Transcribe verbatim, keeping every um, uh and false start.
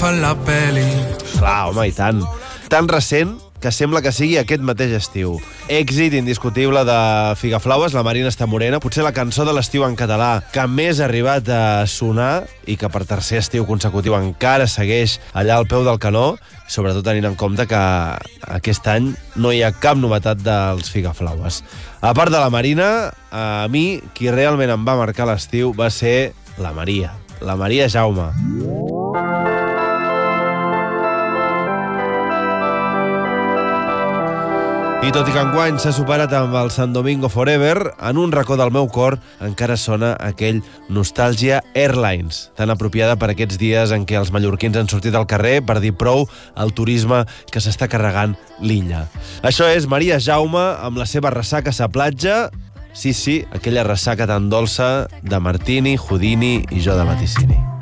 fan la peli. Clar, home, i tant. Tan recent que sembla que sigui aquest mateix estiu. Èxit indiscutible de Figaflaues, La Marina està morena, potser la cançó de l'estiu en català que més ha arribat a sonar i que per tercer estiu consecutiu encara segueix allà al peu del canó, sobretot tenint en compte que aquest any no hi ha cap novetat dels Figaflaues. A part de La Marina, a mi qui realment em va marcar l'estiu va ser la Maria, la Maria Jaume. I tot i que enguany s'ha superat amb el San Domingo Forever, en un racó del meu cor encara sona aquell Nostàlgia Airlines, tan apropiada per aquests dies en què els mallorquins han sortit al carrer per dir prou al turisme que s'està carregant l'illa. Això és Maria Jaume amb la seva ressaca a sa platja, sí, sí, aquella ressaca tan dolça de Martini, Houdini i jo de Vaticini.